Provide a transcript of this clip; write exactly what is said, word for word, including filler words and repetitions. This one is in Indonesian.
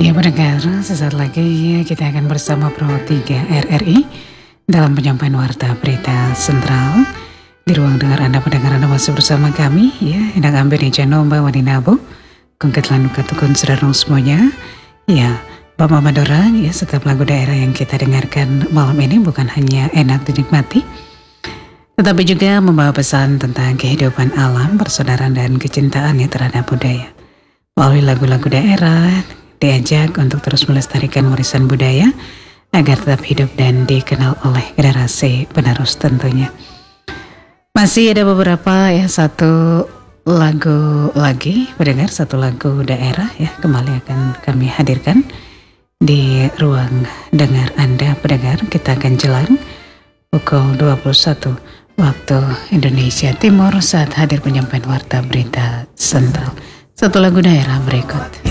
Ya pendengar, sesaat lagi ya, kita akan bersama Pro tiga R R I dalam penyampaian Warta Berita Sentral. Di ruang dengar Anda pendengar Anda masih bersama kami ya, Endang Ambil di Janomba Wadinabu Kungket Lanuka Tukun Sedarong semuanya. Ya, Bapak Madorang ya, setiap lagu daerah yang kita dengarkan malam ini bukan hanya enak dinikmati, tetapi juga membawa pesan tentang kehidupan alam, persaudaraan dan kecintaan ya terhadap budaya. Melalui lagu-lagu daerah diajak untuk terus melestarikan warisan budaya agar tetap hidup dan dikenal oleh generasi penerus tentunya. Masih ada beberapa ya, satu lagu lagi pendengar, satu lagu daerah ya kembali akan kami hadirkan di ruang dengar Anda pendengar. Kita akan jelang pukul dua puluh satu waktu Indonesia Timur saat hadir penyampaian Warta Berita Sentral. Satu lagu daerah berikut.